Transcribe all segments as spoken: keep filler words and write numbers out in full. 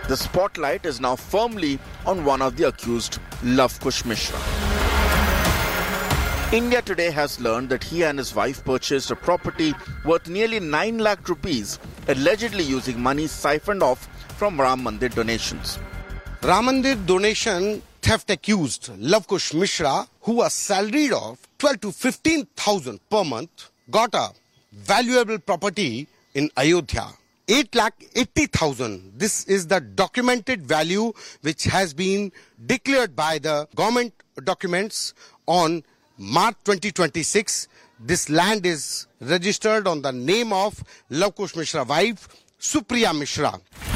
The spotlight is now firmly on one of the accused, Lav Kush Mishra. India Today has learned that he and his wife purchased a property worth nearly nine lakh rupees, allegedly using money siphoned off from Ram Mandir donations. Ram Mandir donation theft accused Lav Kush Mishra, who was salaried of twelve to fifteen thousand per month, got a valuable property in Ayodhya. eight lakh eighty thousand. This is the documented value which has been declared by the government documents on March twenty twenty-six. This land is registered on the name of Lav Kush Mishra's wife, Supriya Mishra.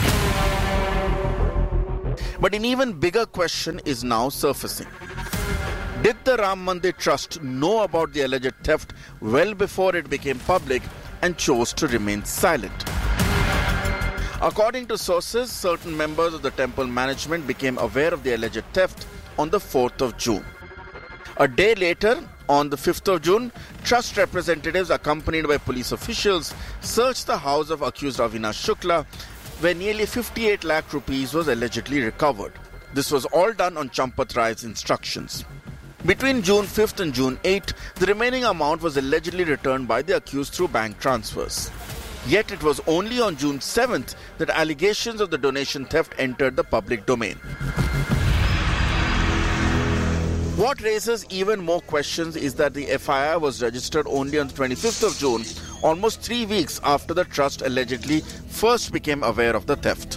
But an even bigger question is now surfacing. Did the Ram Mandir Trust know about the alleged theft well before it became public and chose to remain silent? According to sources, certain members of the temple management became aware of the alleged theft on the fourth of June. A day later, on the fifth of June, trust representatives accompanied by police officials searched the house of accused Avinash Shukla, where nearly fifty-eight lakh rupees was allegedly recovered. This was all done on Champat Rai's instructions. Between June fifth and June eighth, the remaining amount was allegedly returned by the accused through bank transfers. Yet it was only on June seventh that allegations of the donation theft entered the public domain. What raises even more questions is that the F I R was registered only on the twenty-fifth of June, almost three weeks after the trust allegedly first became aware of the theft.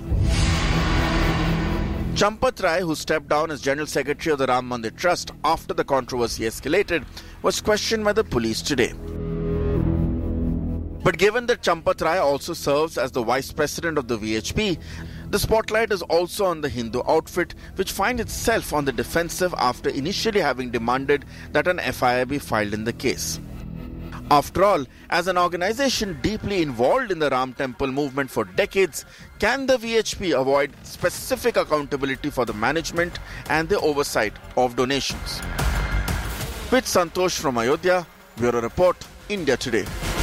Champat Rai, who stepped down as General Secretary of the Ram Mandir Trust after the controversy escalated, was questioned by the police today. But given that Champat Rai also serves as the Vice President of the V H P, the spotlight is also on the Hindu outfit, which finds itself on the defensive after initially having demanded that an F I R be filed in the case. After all, as an organization deeply involved in the Ram Temple movement for decades, can the V H P avoid specific accountability for the management and the oversight of donations? With Santosh from Ayodhya, Bureau Report, India Today.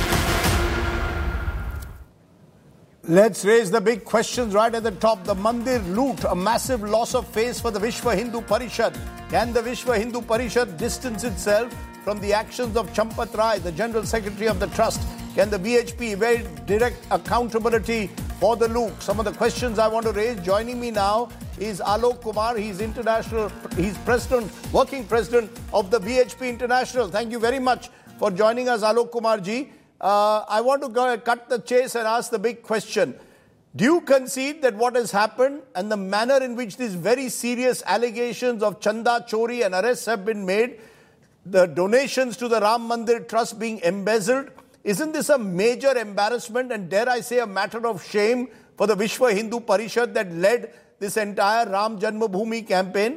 Let's raise the big questions right at the top. The Mandir loot, a massive loss of face for the Vishwa Hindu Parishad. Can the Vishwa Hindu Parishad distance itself from the actions of Champat Rai, the General Secretary of the Trust? Can the V H P evade direct accountability for the loot? Some of the questions I want to raise. Joining me now is Alok Kumar. He's international, he's president, working president of the V H P International. Thank you very much for joining us, Alok Kumar ji. Uh, I want to go cut the chase and ask the big question. Do you concede that what has happened and the manner in which these very serious allegations of Chanda Chori and arrests have been made, the donations to the Ram Mandir Trust being embezzled, isn't this a major embarrassment and dare I say a matter of shame for the Vishwa Hindu Parishad that led this entire Ram Janmabhoomi campaign?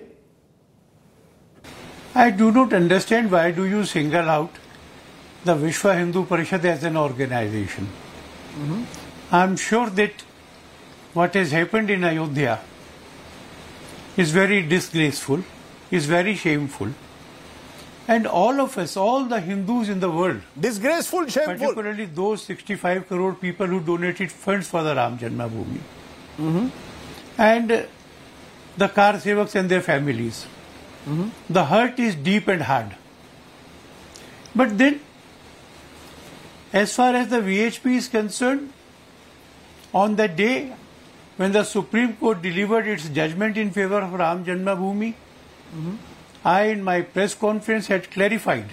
I do not understand why do you single out the Vishwa Hindu Parishad as an organization. Mm-hmm. I am sure that what has happened in Ayodhya is very disgraceful, is very shameful. And all of us, all the Hindus in the world, disgraceful, shameful, particularly those sixty-five crore people who donated funds for the Ram Janmabhoomi, mm-hmm. and uh, the Kar Sevaks and their families. Mm-hmm. The hurt is deep and hard. But then, as far as the V H P is concerned, on that day when the Supreme Court delivered its judgment in favor of Ram Janmabhoomi, mm-hmm. I in my press conference had clarified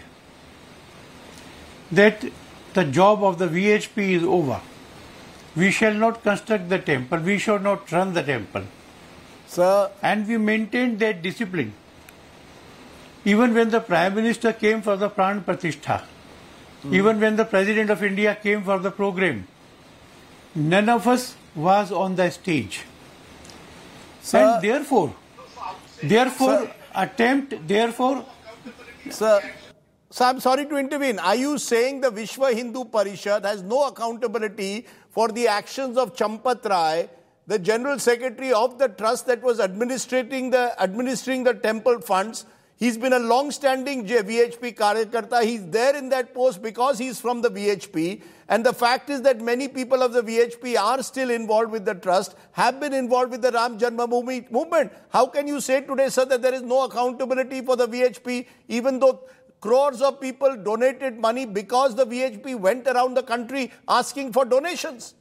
that the job of the V H P is over. We shall not construct the temple, we shall not run the temple. Sir. And we maintained that discipline. Even when the Prime Minister came for the Pran Pratishtha, mm. even when the President of India came for the program, none of us was on the stage. Sir, and therefore, therefore, sir, attempt, therefore... Sir, so I'm sorry to intervene. Are you saying the Vishwa Hindu Parishad has no accountability for the actions of Champat Rai, the General Secretary of the Trust that was administrating the, administering the temple funds? He's been a long-standing V H P Karyakarta. He's there in that post because he's from the V H P. And the fact is that many people of the V H P are still involved with the trust, have been involved with the Ram Janmabhoomi movement. How can you say today, sir, that there is no accountability for the V H P, even though crores of people donated money because the V H P went around the country asking for donations?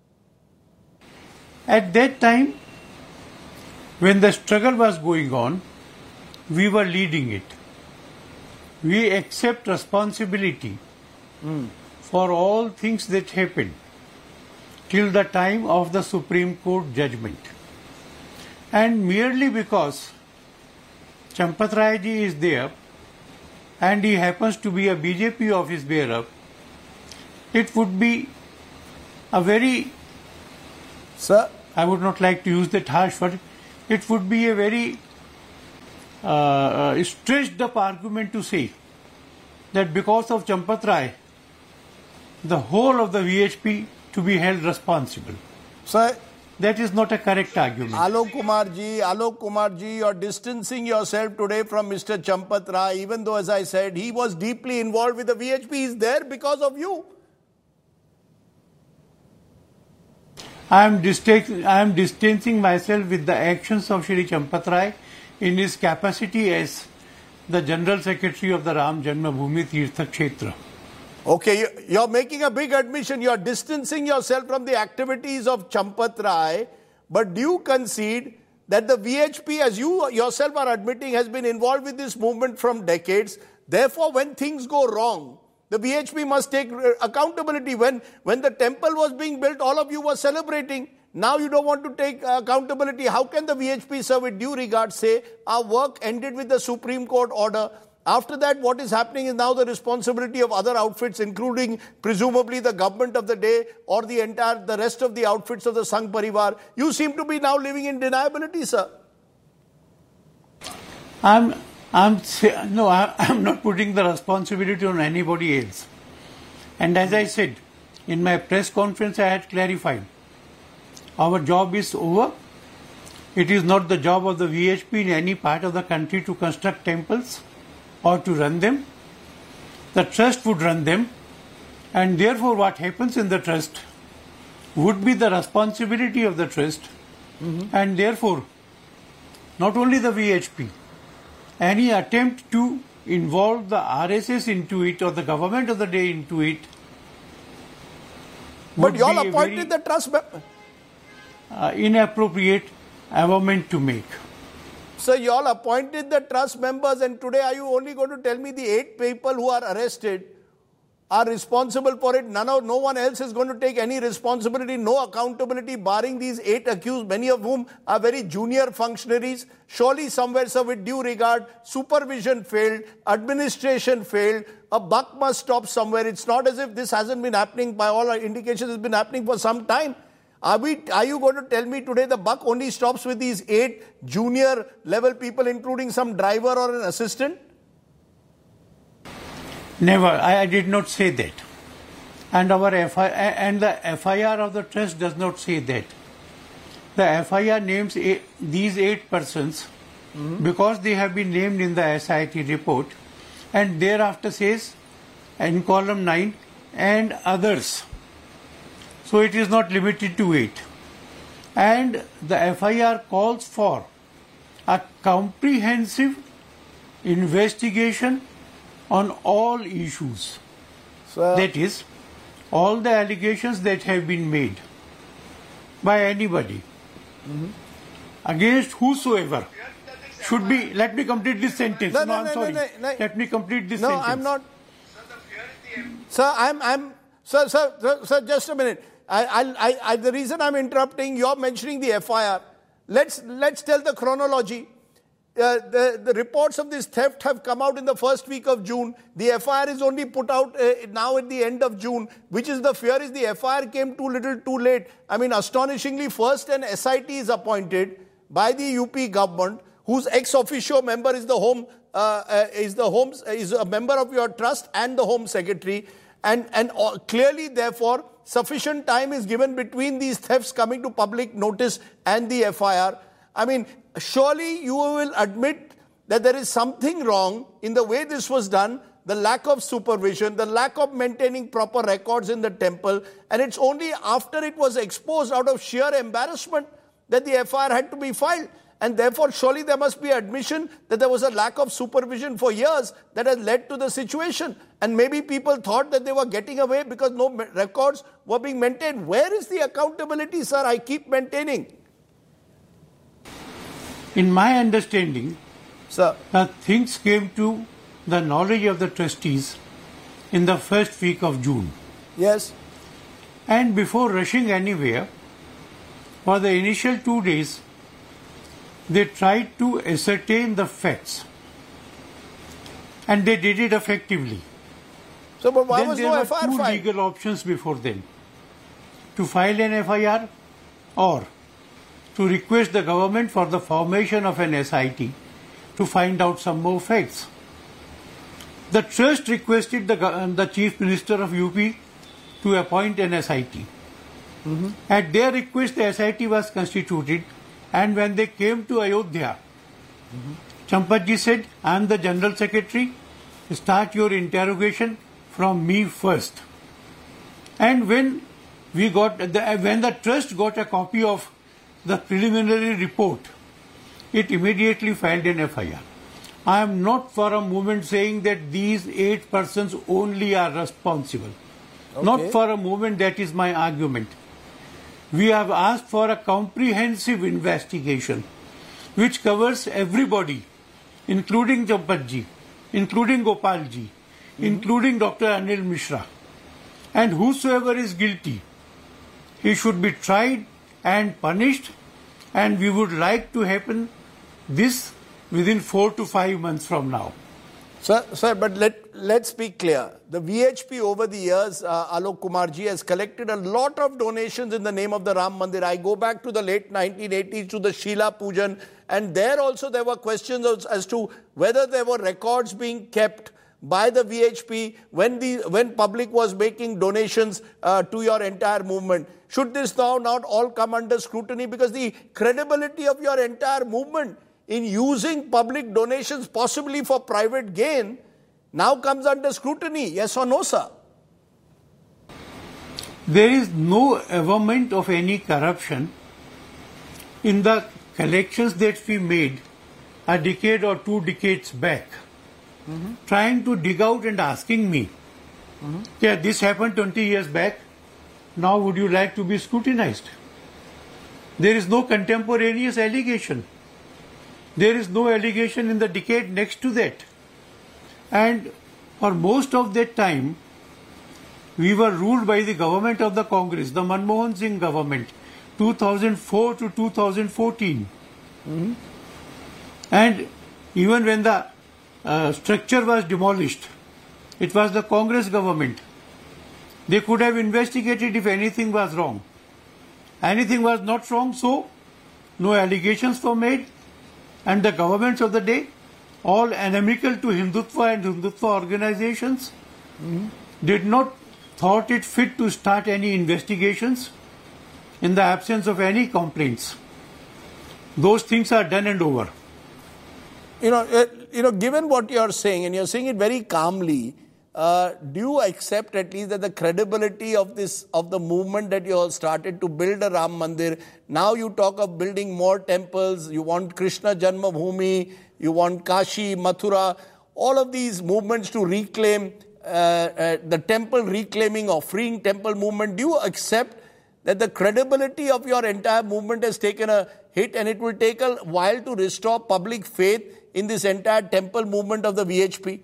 At that time, when the struggle was going on, we were leading it. We accept responsibility mm. for all things that happened till the time of the Supreme Court judgment. And merely because Champat Rai ji is there and he happens to be a B J P office bearer, it would be a very, Sir, I would not like to use that harsh word, it would be a very uh, uh, stretched up argument to say that because of Champat Rai, the whole of the V H P to be held responsible. Sir, that is not a correct argument. Alok Kumar ji, Alok Kumar ji, you're distancing yourself today from Mister Champat Rai, even though, as I said, he was deeply involved with the V H P. He's there because of you. I am, distan- I am distancing myself with the actions of Shri Champat Rai in his capacity as the General Secretary of the Ram Janmabhoomi Tirtha Kshetra. Okay, you're making a big admission. You're distancing yourself from the activities of Champat Rai, but do you concede that the V H P, as you yourself are admitting, has been involved with this movement from decades? Therefore, when things go wrong, the V H P must take accountability. When, when the temple was being built, all of you were celebrating. Now you don't want to take accountability. How can the V H P, sir, with due regard, say our work ended with the Supreme Court order? After that, what is happening is now the responsibility of other outfits, including presumably the government of the day or the entire, the rest of the outfits of the Sangh Parivar. You seem to be now living in deniability, sir. I'm, I'm, no, I'm not putting the responsibility on anybody else. And as I said, in my press conference, I had clarified. Our job is over. It is not the job of the V H P in any part of the country to construct temples or to run them. The trust would run them, and therefore what happens in the trust would be the responsibility of the trust, mm-hmm. and therefore not only the V H P, any attempt to involve the R S S into it or the government of the day into it. But you all appointed the trust uh, inappropriate avowment to make. So you all appointed the trust members, and today are you only going to tell me the eight people who are arrested are responsible for it? None of, no one else is going to take any responsibility, no accountability, barring these eight accused, many of whom are very junior functionaries. Surely somewhere, sir, with due regard, supervision failed, administration failed, a buck must stop somewhere. It's not as if this hasn't been happening. By all our indications, it's been happening for some time. Are we? Are you going to tell me today the buck only stops with these eight junior level people, including some driver or an assistant? Never. I, I did not say that. And our F I R, and the F I R of the trust does not say that. The F I R names eight, these eight persons mm-hmm. because they have been named in the S I T report, and thereafter says in column nine and others. So it is not limited to eight. And the F I R calls for a comprehensive investigation on all issues. Sir. That is, all the allegations that have been made by anybody mm-hmm. against whosoever should be. Let me complete this sentence. No, no, no, I'm no, sorry. no, no, no. Let me complete this no, sentence. No, I'm not. Sir, I'm, I'm, sir, sir, sir, sir, just a minute. I, I, I, the reason I'm interrupting, you're mentioning the F I R. Let's, let's tell the chronology. Uh, the, the reports of this theft have come out in the first week of June. The F I R is only put out uh, now at the end of June, which is the fear is the F I R came too little too late. I mean, astonishingly, first an S I T is appointed by the U P government, whose ex officio member is the home, uh, uh, is the home, uh, is a member of your trust and the home secretary. And, and uh, clearly, therefore, sufficient time is given between these thefts coming to public notice and the F I R. I mean, surely you will admit that there is something wrong in the way this was done, the lack of supervision, the lack of maintaining proper records in the temple, and it's only after it was exposed out of sheer embarrassment that the F I R had to be filed. And therefore, surely there must be admission that there was a lack of supervision for years that has led to the situation. And maybe people thought that they were getting away because no records were being maintained. Where is the accountability, sir? I keep maintaining. In my understanding, sir, uh, things came to the knowledge of the trustees in the first week of June. Yes. And before rushing anywhere, for the initial two days, they tried to ascertain the facts. And they did it effectively. So, but why then was there no were F I R two filed? legal options before them. To file an F I R or to request the government for the formation of an S I T to find out some more facts. The trust requested the, the Chief Minister of U P to appoint an S I T. Mm-hmm. At their request, the S I T was constituted, and when they came to Ayodhya, mm-hmm. Champatji said, I am the General Secretary, start your interrogation from me first. And when we got the, when the trust got a copy of the preliminary report, it immediately filed an F I R. I am not for a moment saying that these eight persons only are responsible. Okay. Not for a moment that is my argument. We have asked for a comprehensive investigation which covers everybody, including Champatji, including Gopalji, mm-hmm. including Doctor Anil Mishra. And whosoever is guilty, he should be tried and punished, and we would like to happen this within four to five months from now. Sir, sir, but let, let's be clear. The V H P over the years, uh, Alok Kumarji, has collected a lot of donations in the name of the Ram Mandir. I go back to the late nineteen eighties to the Sheela Pujan, and there also there were questions as, as to whether there were records being kept by the V H P when the when public was making donations uh, to your entire movement. Should this now not all come under scrutiny? Because the credibility of your entire movement in using public donations possibly for private gain now comes under scrutiny. Yes or no, sir? There is no averment of any corruption in the collections that we made a decade or two decades back. Mm-hmm. Trying to dig out and asking me, mm-hmm. yeah, this happened twenty years back, now would you like to be scrutinized? There is no contemporaneous allegation. There is no allegation in the decade next to that. And for most of that time, we were ruled by the government of the Congress, the Manmohan Singh government, two thousand four to two thousand fourteen. Mm-hmm. And even when the uh, structure was demolished, it was the Congress government. They could have investigated if anything was wrong. Anything was not wrong, so no allegations were made. And the governments of the day, all inimical to Hindutva and Hindutva organizations, mm-hmm. did not thought it fit to start any investigations in the absence of any complaints. Those things are done and over. You know, uh, you know, given what you are saying, and you are saying it very calmly, uh, do you accept at least that the credibility of this of the movement that you all started to build a Ram Mandir, now you talk of building more temples, you want Krishna Janmabhoomi, you want Kashi, Mathura, all of these movements to reclaim uh, uh, the temple reclaiming or freeing temple movement, do you accept that the credibility of your entire movement has taken a hit and it will take a while to restore public faith in this entire temple movement of the V H P?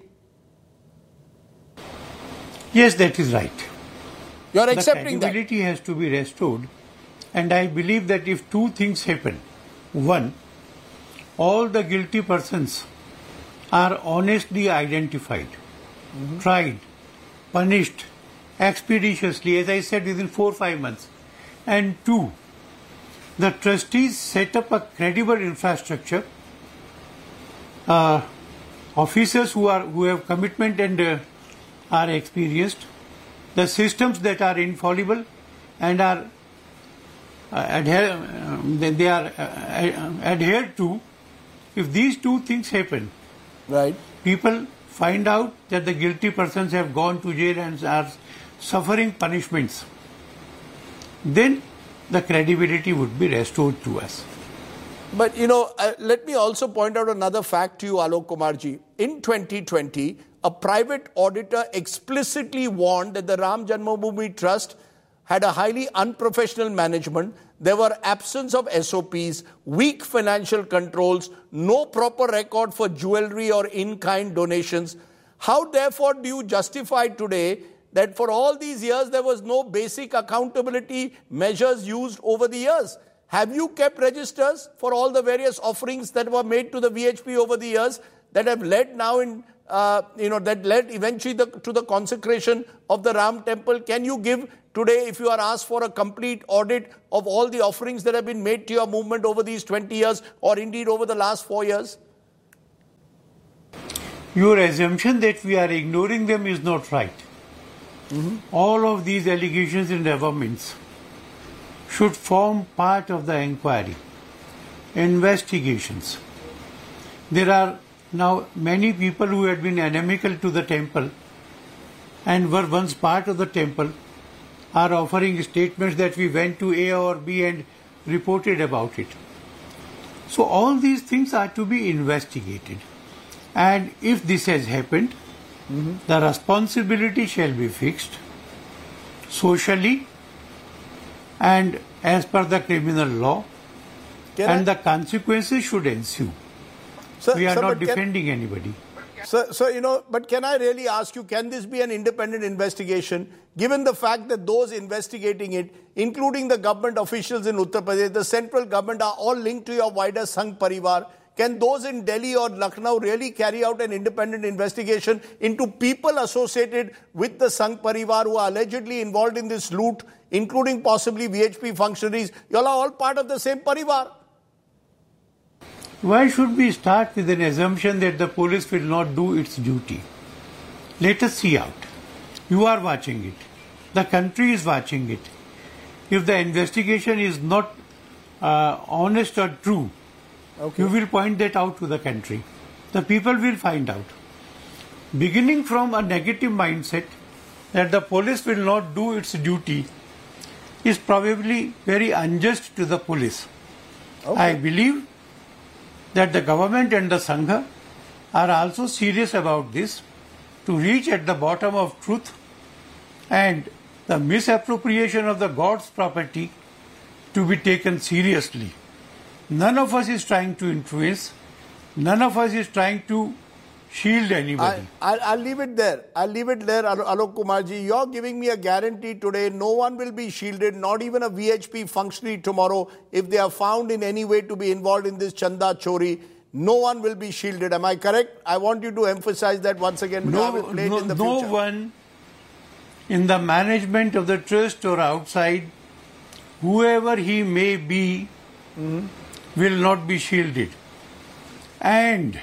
Yes, that is right. You are accepting that? The credibility has to be restored, and I believe that if two things happen, one, all the guilty persons are honestly identified, mm-hmm. tried, punished expeditiously, as I said, within four or five months, and two, the trustees set up a credible infrastructure, uh, officers who are who have commitment and uh, are experienced, the systems that are infallible and are uh, adhere, uh, they are uh, adhered to if these two things happen, Right. people find out that the guilty persons have gone to jail and are suffering punishments, then the credibility would be restored to us. But, you know, uh, let me also point out another fact to you, Alok Kumarji. In twenty twenty, a private auditor explicitly warned that the Ram Janmabhoomi Trust had a highly unprofessional management. There were absence of S O Ps, weak financial controls, no proper record for jewelry or in-kind donations. How, therefore, do you justify today that for all these years there was no basic accountability measures used over the years? Have you kept registers for all the various offerings that were made to the V H P over the years that have led now in, uh, you know, that led eventually the, to the consecration of the Ram temple? Can you give today, if you are asked for a complete audit of all the offerings that have been made to your movement over these twenty years or indeed over the last four years? Your assumption that we are ignoring them is not right. Mm-hmm. All of these allegations and developments should form part of the inquiry, investigations. There are now many people who had been inimical to the temple and were once part of the temple are offering statements that we went to A or B and reported about it. So all these things are to be investigated. And if this has happened, mm-hmm. the responsibility shall be fixed socially and as per the criminal law, can and I? the consequences should ensue. So, we are so not defending can, anybody. So, so, you know, but can I really ask you, can this be an independent investigation, given the fact that those investigating it, including the government officials in Uttar Pradesh, the central government, are all linked to your wider Sangh Parivar? Can those in Delhi or Lucknow really carry out an independent investigation into people associated with the Sangh Parivar who are allegedly involved in this loot, including possibly V H P functionaries? You all are all part of the same Parivar. Why should we start with an assumption that the police will not do its duty? Let us see out. You are watching it. The country is watching it. If the investigation is not uh, honest or true, okay. you will point that out to the country. The people will find out. Beginning from a negative mindset that the police will not do its duty is probably very unjust to the police. Okay. I believe that the government and the Sangha are also serious about this to reach at the bottom of truth, and the misappropriation of the God's property to be taken seriously. None of us is trying to influence, none of us is trying to shield anybody. I, I'll, I'll leave it there. I'll leave it there, Alok Kumarji. You're giving me a guarantee today no one will be shielded, not even a V H P functionary tomorrow, if they are found in any way to be involved in this Chanda Chori. No one will be shielded. Am I correct? I want you to emphasize that once again. No, no, in the no one in the management of the trust or outside, whoever he may be, mm-hmm. will not be shielded. And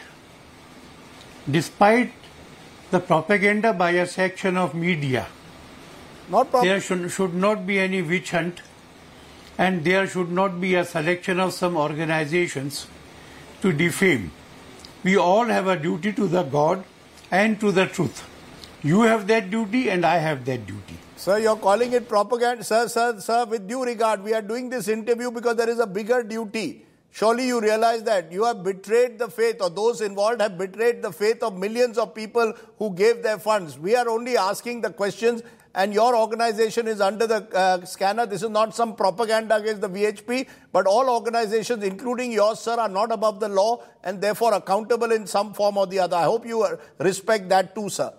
despite the propaganda by a section of media, not there should, should not be any witch hunt, and there should not be a selection of some organizations to defame. We all have a duty to the God and to the truth. You have that duty and I have that duty. Sir, you're calling it propaganda. Sir, sir, sir, with due regard, we are doing this interview because there is a bigger duty. Surely you realize that you have betrayed the faith, or those involved have betrayed the faith of millions of people who gave their funds. We are only asking the questions, and your organization is under the uh, scanner. This is not some propaganda against the V H P, but all organizations, including yours, sir, are not above the law and therefore accountable in some form or the other. I hope you respect that too, sir.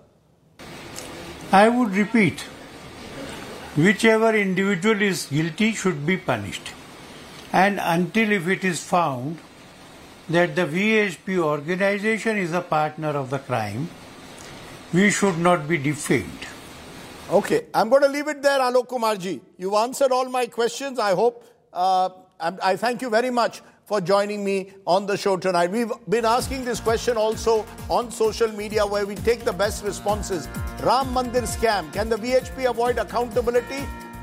I would repeat, whichever individual is guilty should be punished. And until if it is found that the V H P organization is a partner of the crime, we should not be defamed. Okay, I'm going to leave it there, Alok Kumarji. You've answered all my questions, I hope. Uh, I thank you very much for joining me on the show tonight. We've been asking this question also on social media, where we take the best responses. Ram Mandir scam. Can the V H P avoid accountability?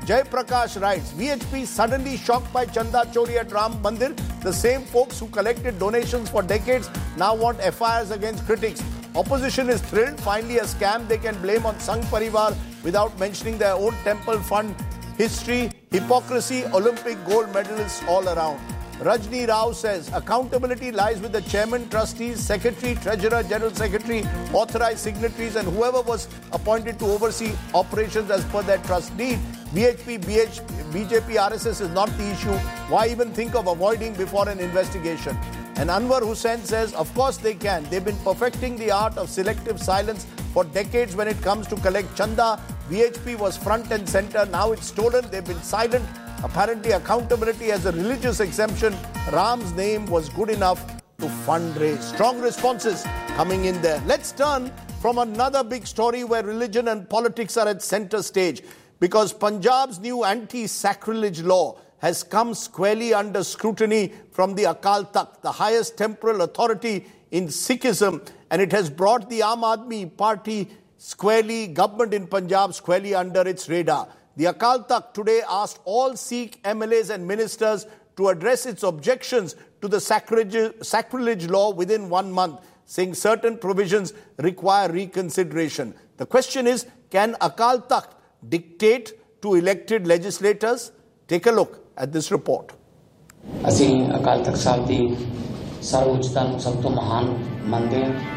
Jay Prakash writes, V H P suddenly shocked by Chanda Chori at Ram Mandir. The same folks who collected donations for decades now want F I Rs against critics. Opposition is thrilled. Finally a scam they can blame on Sangh Parivar without mentioning their own temple fund history, hypocrisy, Olympic gold medalists all around. Rajni Rao says, accountability lies with the chairman, trustees, secretary, treasurer, general secretary, authorized signatories and whoever was appointed to oversee operations as per their trust need. V H P, B H P, B J P, R S S is not the issue. Why even think of avoiding before an investigation? And Anwar Hussain says, of course they can. They've been perfecting the art of selective silence for decades when it comes to collect chanda. V H P was front and center. Now it's stolen. They've been silent. Apparently accountability has a religious exemption. Ram's name was good enough to fundraise. Strong responses coming in there. Let's turn from another big story where religion and politics are at center stage, because Punjab's new anti-sacrilege law has come squarely under scrutiny from the Akal Takht, the highest temporal authority in Sikhism, and it has brought the Aam Aadmi Party squarely, government in Punjab squarely under its radar. The Akal Takht today asked all Sikh M L As and ministers to address its objections to the sacrilege, sacrilege law within one month, saying certain provisions require reconsideration. The question is, can Akal Takht dictate to elected legislators? Take a look at this report. ਅਸੀਂ ਅਕਾਲ ਤਖ਼ਤ ਸਾਹਿਬ ਦੀ ਸਰਵਉੱਚਤਾ ਨੂੰ ਸਭ ਤੋਂ ਮਹਾਨ ਮੰਨਦੇ ਹਾਂ।